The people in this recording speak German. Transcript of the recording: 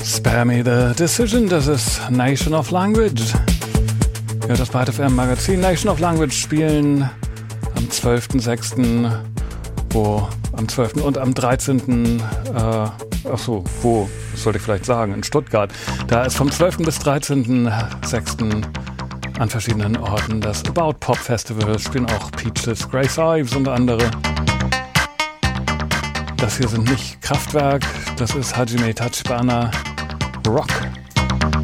Spare Me the Decision, das ist Nation of Language. Ja, das Byte FM Magazin. Nation of Language spielen am 12.06. Am 12. und am 13. Wo sollte ich vielleicht sagen? In Stuttgart. Da ist vom 12. bis 13.06. an verschiedenen Orten das About Pop Festival. Spielen auch Peaches, Grace Ives und andere. Das hier sind nicht Kraftwerk, das ist Hajime Tachibana Rock.